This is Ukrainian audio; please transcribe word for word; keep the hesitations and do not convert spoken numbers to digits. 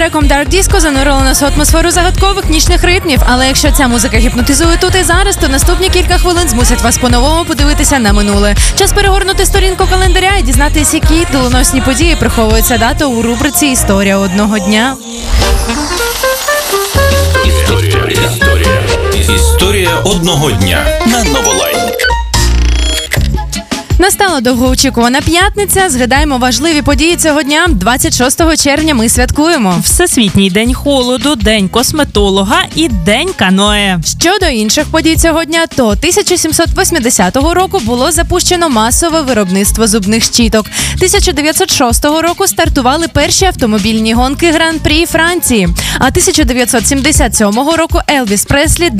треком Dark Disco занурило нас в атмосферу загадкових нічних ритмів. Але якщо ця музика гіпнотизує тут і зараз, то наступні кілька хвилин змусять вас по-новому подивитися на минуле. Час перегорнути сторінку календаря і дізнатися, які доленосні події приховуються дату у рубриці «Історія одного дня». Історія. Історія. Історія одного дня на Новолайн. Настала довгоочікувана п'ятниця. Згадаємо важливі події цього дня. двадцять шостого червня ми святкуємо Всесвітній день холоду, День косметолога і День каное. Щодо інших подій цього дня, то тисяча сімсот восьмидесятого року було запущено масове виробництво зубних щіток. тисяча дев'ятсот шостого року стартували перші автомобільні гонки Гран-прі Франції. А тисяча дев'ятсот сімдесят сьомого року Елвіс Преслі